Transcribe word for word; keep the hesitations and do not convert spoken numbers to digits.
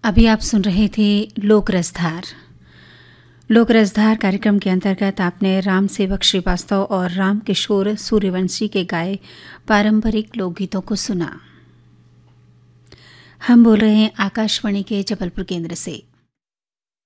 अभी आप सुन रहे थे लोक रसधार। लोक रसधार कार्यक्रम के अंतर्गत आपने राम सेवक श्रीवास्तव और राम किशोर सूर्यवंशी के गाए पारंपरिक लोकगीतों को सुना। हम बोल रहे हैं आकाशवाणी के जबलपुर केंद्र से।